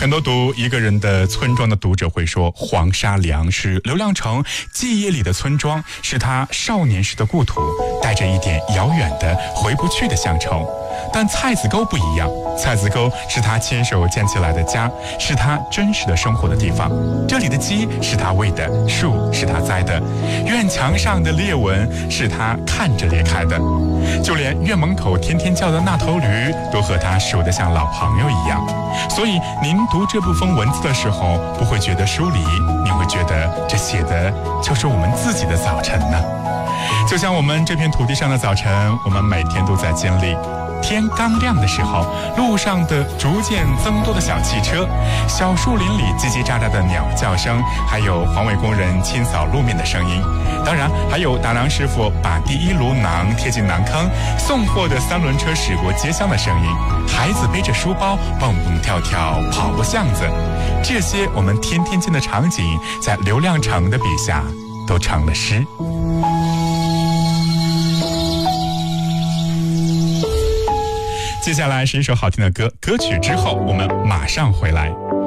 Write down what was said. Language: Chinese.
很多读一个人的村庄的读者会说，黄沙梁是刘亮程记忆里的村庄，是他少年时的故土，带着一点遥远的回不去的乡愁。但菜子沟不一样，菜子沟是他亲手建起来的家，是他真实的生活的地方。这里的鸡是他喂的，树是他栽的，院墙上的裂纹是他看着裂开的，就连院门口天天叫的那头驴都和他熟得像老朋友一样。所以您读这部分文字的时候，不会觉得疏离，你会觉得这写的就是我们自己的早晨呢。就像我们这片土地上的早晨，我们每天都在经历。天刚亮的时候，路上的逐渐增多的小汽车，小树林里叽叽喳喳的鸟叫声，还有环卫工人清扫路面的声音，当然还有打粮师傅把第一炉馕贴进馕坑，送货的三轮车驶过街巷的声音，孩子背着书包蹦蹦跳跳跑过巷子，这些我们天天见的场景，在刘亮程的笔下都成了诗。接下来是一首好听的歌，歌曲之后我们马上回来。